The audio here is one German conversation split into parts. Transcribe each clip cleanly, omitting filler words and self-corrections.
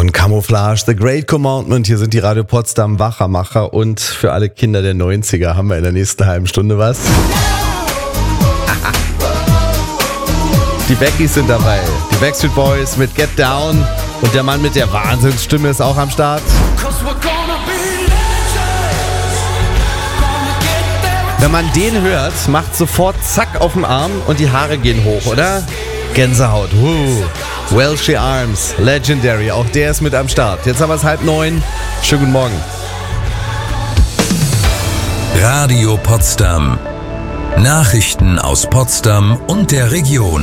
und Camouflage, The Great Commandment. Hier sind die Radio Potsdam Wachermacher und für alle Kinder der 90er haben wir in der nächsten halben Stunde was. Die Beckys sind dabei, die Backstreet Boys mit Get Down und der Mann mit der Wahnsinnsstimme ist auch am Start. Wenn man den hört, macht sofort zack auf dem Arm und die Haare gehen hoch, oder? Gänsehaut. Welsh Arms, Legendary, auch der ist mit am Start. Jetzt haben wir es 8:30. Schönen guten Morgen. Radio Potsdam. Nachrichten aus Potsdam und der Region.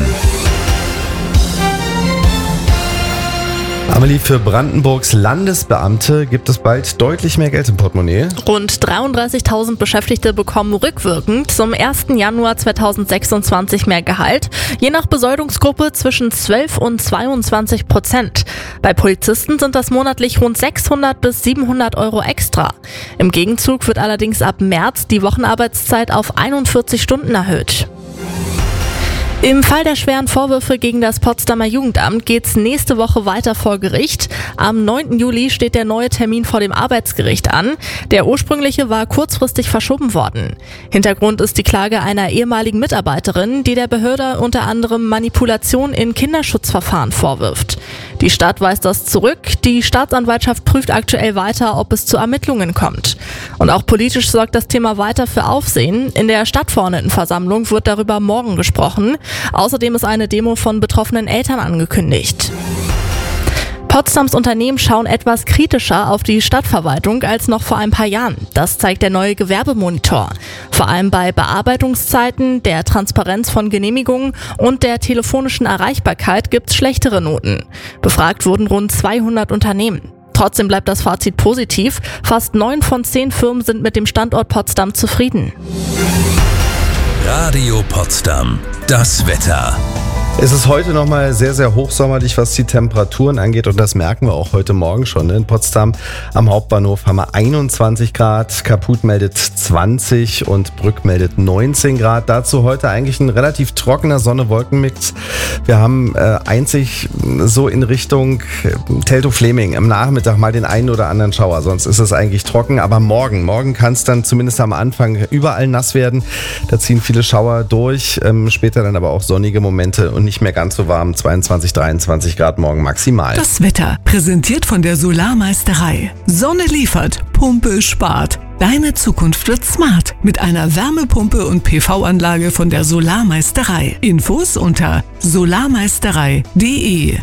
Amelie, für Brandenburgs Landesbeamte gibt es bald deutlich mehr Geld im Portemonnaie. Rund 33.000 Beschäftigte bekommen rückwirkend zum 1. Januar 2026 mehr Gehalt, je nach Besoldungsgruppe zwischen 12 und 22%. Bei Polizisten sind das monatlich rund 600 bis 700 Euro extra. Im Gegenzug wird allerdings ab März die Wochenarbeitszeit auf 41 Stunden erhöht. Im Fall der schweren Vorwürfe gegen das Potsdamer Jugendamt geht's nächste Woche weiter vor Gericht. Am 9. Juli steht der neue Termin vor dem Arbeitsgericht an. Der ursprüngliche war kurzfristig verschoben worden. Hintergrund ist die Klage einer ehemaligen Mitarbeiterin, die der Behörde unter anderem Manipulation in Kinderschutzverfahren vorwirft. Die Stadt weist das zurück. Die Staatsanwaltschaft prüft aktuell weiter, ob es zu Ermittlungen kommt. Und auch politisch sorgt das Thema weiter für Aufsehen. In der Stadtverordnetenversammlung wird darüber morgen gesprochen. Außerdem ist eine Demo von betroffenen Eltern angekündigt. Potsdams Unternehmen schauen etwas kritischer auf die Stadtverwaltung als noch vor ein paar Jahren. Das zeigt der neue Gewerbemonitor. Vor allem bei Bearbeitungszeiten, der Transparenz von Genehmigungen und der telefonischen Erreichbarkeit gibt's schlechtere Noten. Befragt wurden rund 200 Unternehmen. Trotzdem bleibt das Fazit positiv. Fast 9 von 10 Firmen sind mit dem Standort Potsdam zufrieden. Radio Potsdam. Das Wetter. Es ist heute nochmal sehr, sehr hochsommerlich, was die Temperaturen angeht und das merken wir auch heute Morgen schon. In Potsdam am Hauptbahnhof haben wir 21 Grad, Kaput meldet 20 und Brück meldet 19 Grad. Dazu heute eigentlich ein relativ trockener Sonne-Wolken-Mix. Wir haben einzig so in Richtung Teltow-Fleming im Nachmittag mal den einen oder anderen Schauer, sonst ist es eigentlich trocken. Aber morgen kann es dann zumindest am Anfang überall nass werden. Da ziehen viele Schauer durch, später dann aber auch sonnige Momente und nicht mehr ganz so warm, 22, 23 Grad morgen maximal. Das Wetter, präsentiert von der Solarmeisterei. Sonne liefert, Pumpe spart. Deine Zukunft wird smart mit einer Wärmepumpe und PV-Anlage von der Solarmeisterei. Infos unter solarmeisterei.de.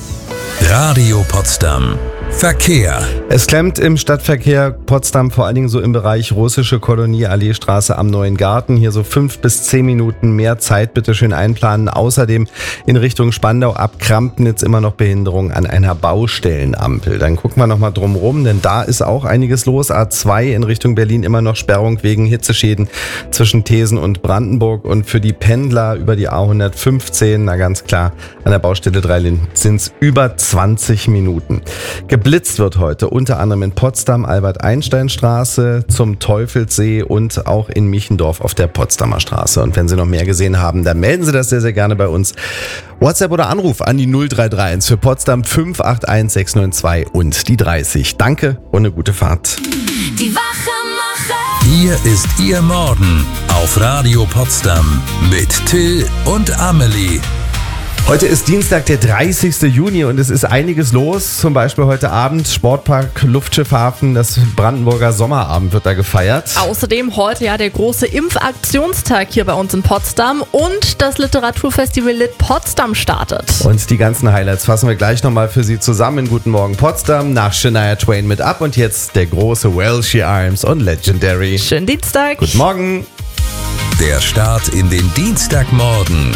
Radio Potsdam. Verkehr. Es klemmt im Stadtverkehr Potsdam vor allen Dingen so im Bereich Russische Kolonie, Alleestraße am Neuen Garten. Hier so 5 bis 10 Minuten mehr Zeit bitte schön einplanen. Außerdem in Richtung Spandau ab Krampnitz immer noch Behinderung an einer Baustellenampel. Dann gucken wir nochmal drumrum, denn da ist auch einiges los. A2 in Richtung Berlin immer noch Sperrung wegen Hitzeschäden zwischen Thesen und Brandenburg. Und für die Pendler über die A115, na ganz klar, an der Baustelle 3 Linden sind es über 20 Minuten. Geblitzt wird heute unter anderem in Potsdam, Albert-Einstein-Straße, zum Teufelssee und auch in Michendorf auf der Potsdamer Straße. Und wenn Sie noch mehr gesehen haben, dann melden Sie das sehr, sehr gerne bei uns. WhatsApp oder Anruf an die 0331 für Potsdam 581 692 und die 30. Danke und eine gute Fahrt. Die Wachermacher. Hier ist Ihr Morgen auf Radio Potsdam mit Till und Amelie. Heute ist Dienstag, der 30. Juni und es ist einiges los. Zum Beispiel heute Abend Sportpark Luftschiffhafen, das Brandenburger Sommerabend wird da gefeiert. Außerdem heute ja der große Impfaktionstag hier bei uns in Potsdam und das Literaturfestival Lit Potsdam startet. Und die ganzen Highlights fassen wir gleich nochmal für Sie zusammen. Guten Morgen Potsdam, nach Shania Twain mit ab und jetzt der große Welsh Arms und Legendary. Schönen Dienstag. Guten Morgen. Der Start in den Dienstagmorgen.